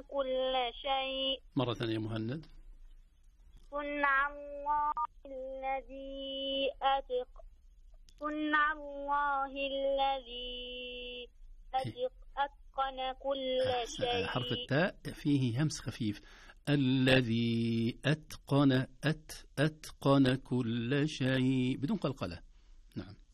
كل شيء. مرة ثانية مهند. صنع الله الذي أتقن كل شيء. حرف التاء فيه همس خفيف. الذي أتقن كل شيء بدون قلقلة. نعم.